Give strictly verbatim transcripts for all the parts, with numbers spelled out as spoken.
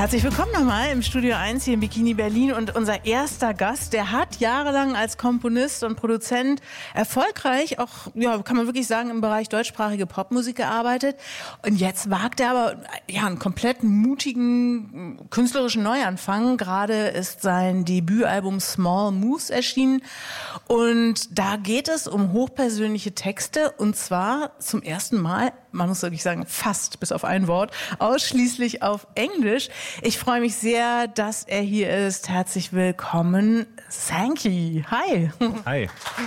Herzlich willkommen nochmal im Studio eins hier in Bikini Berlin und unser erster Gast, der hat jahrelang als Komponist und Produzent erfolgreich, auch ja, kann man wirklich sagen, im Bereich deutschsprachige Popmusik gearbeitet und jetzt wagt er aber ja einen komplett mutigen künstlerischen Neuanfang. Gerade ist sein Debütalbum Small Moves erschienen und da geht es um hochpersönliche Texte und zwar zum ersten Mal, man muss wirklich sagen, fast bis auf ein Wort, ausschließlich auf Englisch. Ich freue mich sehr, dass er hier ist. Herzlich willkommen, Sankey. Hi. Hi.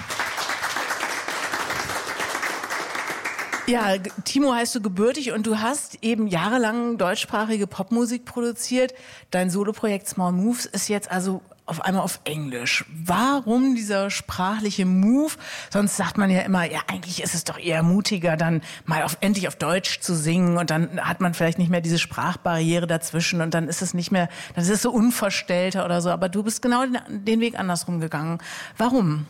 Ja, Timo heißt du gebürtig und du hast eben jahrelang deutschsprachige Popmusik produziert. Dein Soloprojekt Small Moves ist jetzt also auf einmal auf Englisch. Warum dieser sprachliche Move? Sonst sagt man ja immer, ja, eigentlich ist es doch eher mutiger, dann mal auf, endlich auf Deutsch zu singen und dann hat man vielleicht nicht mehr diese Sprachbarriere dazwischen und dann ist es nicht mehr, dann ist es so unverstellter oder so. Aber du bist genau den, den Weg andersrum gegangen. Warum?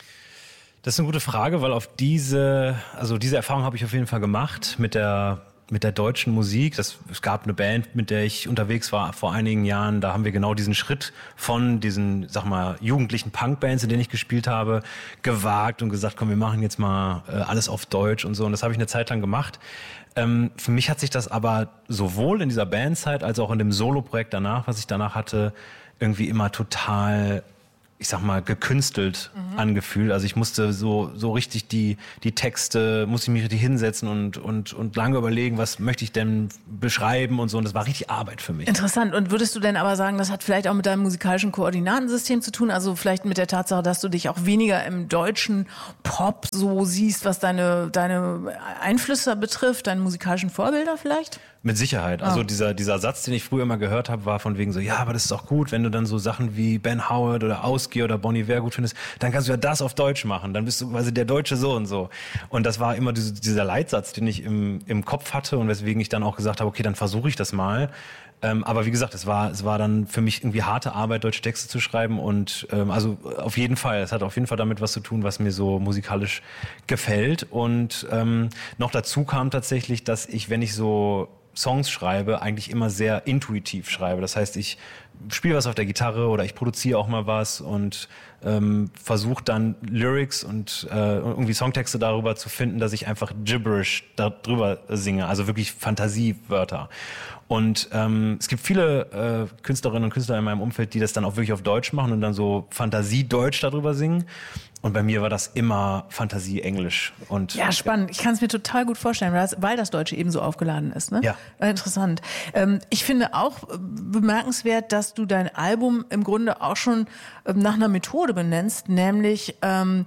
Das ist eine gute Frage, weil auf diese, also diese Erfahrung habe ich auf jeden Fall gemacht mit der mit der deutschen Musik. Das, es gab eine Band, mit der ich unterwegs war vor einigen Jahren. Da haben wir genau diesen Schritt von diesen, sag mal, jugendlichen Punkbands, in denen ich gespielt habe, gewagt und gesagt, komm, wir machen jetzt mal äh, alles auf Deutsch und so. Und das habe ich eine Zeit lang gemacht. Ähm, für mich hat sich das aber sowohl in dieser Bandzeit als auch in dem Soloprojekt danach, was ich danach hatte, irgendwie immer total, ich sag mal, gekünstelt mhm. angefühlt. Also ich musste so so richtig die die Texte, musste ich mich richtig hinsetzen und und und lange überlegen, was möchte ich denn beschreiben und so. Und das war richtig Arbeit für mich. Interessant. Und würdest du denn aber sagen, das hat vielleicht auch mit deinem musikalischen Koordinatensystem zu tun? Also vielleicht mit der Tatsache, dass du dich auch weniger im deutschen Pop so siehst, was deine deine Einflüsse betrifft, deine musikalischen Vorbilder vielleicht? Mit Sicherheit. Also oh. dieser dieser Satz, den ich früher immer gehört habe, war von wegen so, ja, aber das ist doch gut, wenn du dann so Sachen wie Ben Howard oder Ausgeh oder Bon Iver gut findest, dann kannst du ja das auf Deutsch machen. Dann bist du quasi der Deutsche so und so. Und das war immer diese, dieser Leitsatz, den ich im im Kopf hatte und weswegen ich dann auch gesagt habe, okay, dann versuche ich das mal. Ähm, aber wie gesagt, es war es war dann für mich irgendwie harte Arbeit, deutsche Texte zu schreiben und ähm, also auf jeden Fall, es hat auf jeden Fall damit was zu tun, was mir so musikalisch gefällt. Und ähm, noch dazu kam tatsächlich, dass ich, wenn ich so Songs schreibe, eigentlich immer sehr intuitiv schreibe. Das heißt, ich spiele was auf der Gitarre oder ich produziere auch mal was und ähm, versuche dann Lyrics und äh, irgendwie Songtexte darüber zu finden, dass ich einfach Gibberish darüber singe, also wirklich Fantasiewörter. Und ähm, es gibt viele äh, Künstlerinnen und Künstler in meinem Umfeld, die das dann auch wirklich auf Deutsch machen und dann so Fantasie-Deutsch darüber singen. Und bei mir war das immer Fantasie-Englisch. Und ja, spannend. Ich kann es mir total gut vorstellen, weil das, weil das Deutsche eben so aufgeladen ist. Ne? Ja. Interessant. Ähm, ich finde auch bemerkenswert, dass du dein Album im Grunde auch schon ähm, nach einer Methode benennst, nämlich ähm,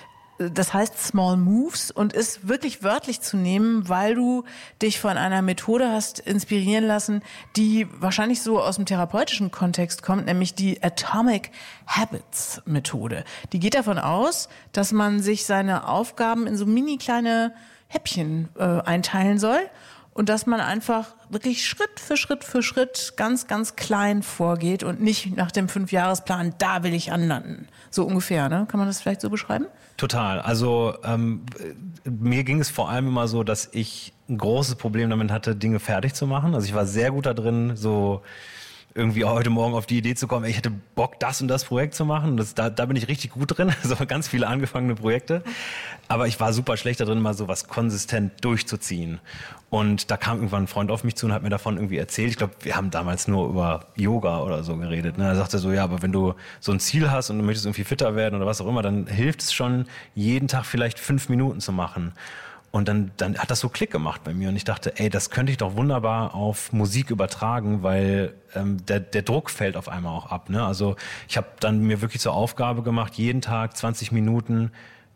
das heißt Small Moves und ist wirklich wörtlich zu nehmen, weil du dich von einer Methode hast inspirieren lassen, die wahrscheinlich so aus dem therapeutischen Kontext kommt, nämlich die Atomic Habits Methode. Die geht davon aus, dass man sich seine Aufgaben in so mini kleine Häppchen äh, einteilen soll und dass man einfach wirklich Schritt für Schritt für Schritt ganz, ganz klein vorgeht und nicht nach dem Fünfjahresplan, da will ich anlanden. So ungefähr, ne? Kann man das vielleicht so beschreiben? Total. Also ähm, mir ging es vor allem immer so, dass ich ein großes Problem damit hatte, Dinge fertig zu machen. Also ich war sehr gut da drin, so irgendwie heute Morgen auf die Idee zu kommen, ey, ich hätte Bock, das und das Projekt zu machen. Das, da, da bin ich richtig gut drin, also ganz viele angefangene Projekte. Aber ich war super schlecht da drin, mal so was konsistent durchzuziehen. Und da kam irgendwann ein Freund auf mich zu und hat mir davon irgendwie erzählt. Ich glaube, wir haben damals nur über Yoga oder so geredet. Ne? Er sagte so, ja, aber wenn du so ein Ziel hast und du möchtest irgendwie fitter werden oder was auch immer, dann hilft es schon, jeden Tag vielleicht fünf Minuten zu machen. Und dann, dann hat das so Klick gemacht bei mir und ich dachte, ey, das könnte ich doch wunderbar auf Musik übertragen, weil ähm, der, der Druck fällt auf einmal auch ab. Ne? Also ich habe dann mir wirklich zur Aufgabe gemacht, jeden Tag zwanzig Minuten,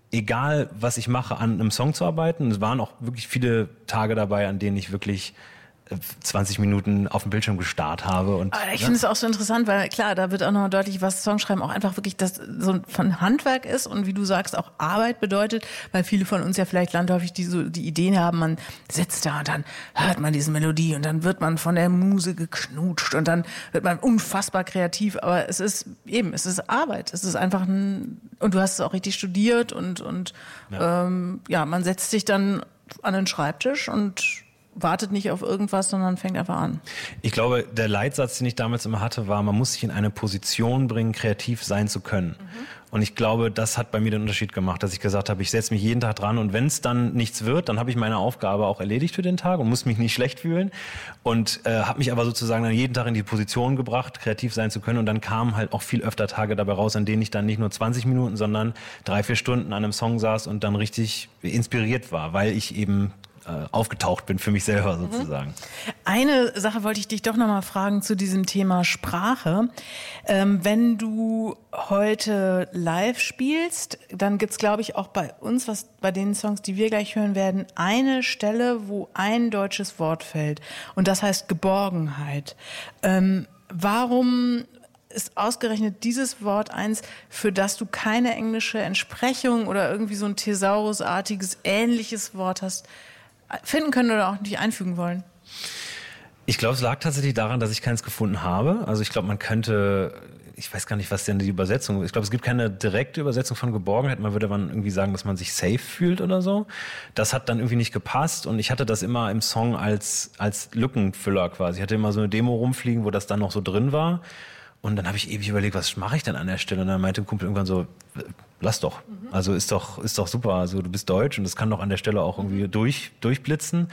egal was ich mache, an einem Song zu arbeiten. Es waren auch wirklich viele Tage dabei, an denen ich wirklich zwanzig Minuten auf dem Bildschirm gestarrt habe. Und, aber ich ja. finde es auch so interessant, weil klar, da wird auch noch deutlich, was Songschreiben auch einfach wirklich das so von Handwerk ist und wie du sagst, auch Arbeit bedeutet, weil viele von uns ja vielleicht landläufig die, so, die Ideen haben, man sitzt da und dann hört man diese Melodie und dann wird man von der Muse geknutscht und dann wird man unfassbar kreativ, aber es ist eben, es ist Arbeit, es ist einfach ein, und du hast es auch richtig studiert und, und ja, ähm, ja man setzt sich dann an den Schreibtisch und wartet nicht auf irgendwas, sondern fängt einfach an. Ich glaube, der Leitsatz, den ich damals immer hatte, war, man muss sich in eine Position bringen, kreativ sein zu können. Mhm. Und ich glaube, das hat bei mir den Unterschied gemacht, dass ich gesagt habe, ich setze mich jeden Tag dran und wenn es dann nichts wird, dann habe ich meine Aufgabe auch erledigt für den Tag und muss mich nicht schlecht fühlen und äh, habe mich aber sozusagen dann jeden Tag in die Position gebracht, kreativ sein zu können und dann kamen halt auch viel öfter Tage dabei raus, an denen ich dann nicht nur zwanzig Minuten, sondern drei, vier Stunden an einem Song saß und dann richtig inspiriert war, weil ich eben aufgetaucht bin für mich selber sozusagen. Eine Sache wollte ich dich doch noch mal fragen zu diesem Thema Sprache. Ähm, wenn du heute live spielst, dann gibt's, glaube ich, auch bei uns, was bei den Songs, die wir gleich hören werden, eine Stelle, wo ein deutsches Wort fällt. Und das heißt Geborgenheit. Ähm, warum ist ausgerechnet dieses Wort eins, für das du keine englische Entsprechung oder irgendwie so ein Thesaurusartiges, ähnliches Wort hast, finden können oder auch nicht einfügen wollen? Ich glaube, es lag tatsächlich daran, dass ich keins gefunden habe. Also ich glaube, man könnte, ich weiß gar nicht, was denn die Übersetzung ist. Ich glaube, es gibt keine direkte Übersetzung von Geborgenheit. Man würde dann irgendwie sagen, dass man sich safe fühlt oder so. Das hat dann irgendwie nicht gepasst und ich hatte das immer im Song als, als Lückenfüller quasi. Ich hatte immer so eine Demo rumfliegen, wo das dann noch so drin war. Und dann habe ich ewig überlegt, was mache ich denn an der Stelle? Und dann meinte ein Kumpel irgendwann so, lass doch. Mhm. Also ist doch, ist doch super. Also du bist deutsch und das kann doch an der Stelle auch irgendwie durch, durchblitzen.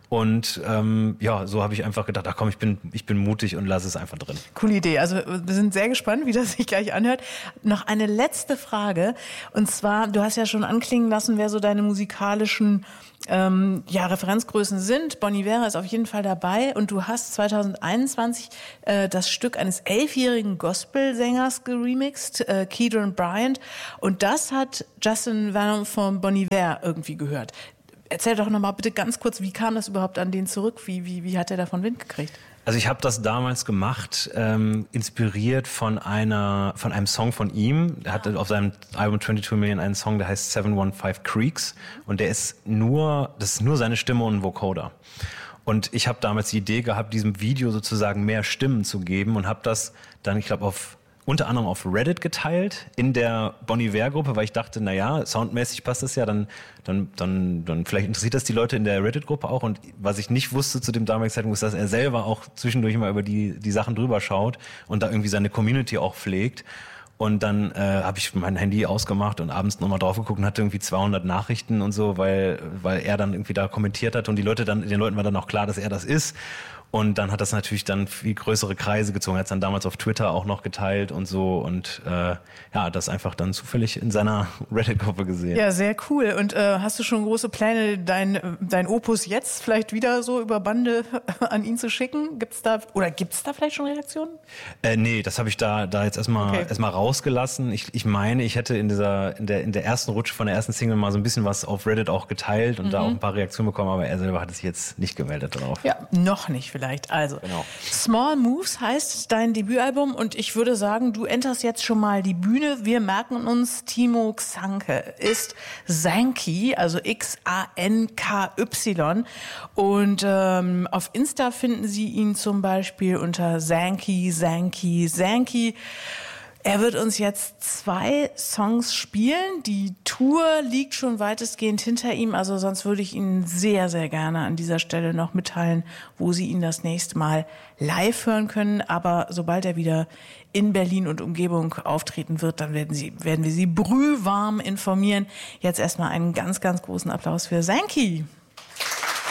Und ähm, ja, so habe ich einfach gedacht, ach komm, ich bin, ich bin mutig und lasse es einfach drin. Coole Idee. Also wir sind sehr gespannt, wie das sich gleich anhört. Noch eine letzte Frage. Und zwar, du hast ja schon anklingen lassen, wer so deine musikalischen ähm, ja, Referenzgrößen sind. Bon Iver ist auf jeden Fall dabei. Und du hast zwanzig einundzwanzig äh, das Stück eines elfjährigen Gospelsängers geremixed, äh, Kedron Bryant. Und das hat Justin Vernon von Bon Iver irgendwie gehört. Erzähl doch nochmal bitte ganz kurz, wie kam das überhaupt an den zurück? Wie, wie, wie hat er davon Wind gekriegt? Also ich habe das damals gemacht, ähm, inspiriert von einer von einem Song von ihm. Er hatte auf seinem Album zweiundzwanzig Million einen Song, der heißt seven one five Creeks. Und der ist nur, das ist nur seine Stimme und ein Vocoder. Und ich habe damals die Idee gehabt, diesem Video sozusagen mehr Stimmen zu geben und habe das dann, ich glaube, auf unter anderem auf Reddit geteilt in der Bon Iver-Gruppe, weil ich dachte, na ja, soundmäßig passt das ja, dann, dann, dann, dann vielleicht interessiert das die Leute in der Reddit-Gruppe auch. Und was ich nicht wusste zu dem damaligen Zeitpunkt, ist, dass er selber auch zwischendurch mal über die, die Sachen drüber schaut und da irgendwie seine Community auch pflegt. Und dann äh, habe ich mein Handy ausgemacht und abends nochmal drauf geguckt und hatte irgendwie zweihundert Nachrichten und so, weil, weil er dann irgendwie da kommentiert hat und die Leute dann, den Leuten war dann auch klar, dass er das ist. Und dann hat das natürlich dann viel größere Kreise gezogen. Er hat es dann damals auf Twitter auch noch geteilt und so. Und äh, ja, das einfach dann zufällig in seiner Reddit-Gruppe gesehen. Ja, sehr cool. Und äh, hast du schon große Pläne, dein, dein Opus jetzt vielleicht wieder so über Bande an ihn zu schicken? Gibt's da, oder gibt's da vielleicht schon Reaktionen? Äh, nee, das habe ich da, da jetzt erstmal okay. erstmal rausgelassen. Ich, ich meine, ich hätte in dieser in der in der ersten Rutsche von der ersten Single mal so ein bisschen was auf Reddit auch geteilt und mhm. da auch ein paar Reaktionen bekommen, aber er selber hat sich jetzt nicht gemeldet darauf. Ja, noch nicht vielleicht. Also, genau. Small Moves heißt dein Debütalbum und ich würde sagen, du enterst jetzt schon mal die Bühne. Wir merken uns, Timo Xanke ist Xanky, also X A N K Y. Und ähm, auf Insta finden Sie ihn zum Beispiel unter Xanky, Xanky, Xanky. Er wird uns jetzt zwei Songs spielen. Die Tour liegt schon weitestgehend hinter ihm, also sonst würde ich Ihnen sehr, sehr gerne an dieser Stelle noch mitteilen, wo Sie ihn das nächste Mal live hören können. Aber sobald er wieder in Berlin und Umgebung auftreten wird, dann werden, Sie, werden wir Sie brühwarm informieren. Jetzt erstmal einen ganz, ganz großen Applaus für Xanky.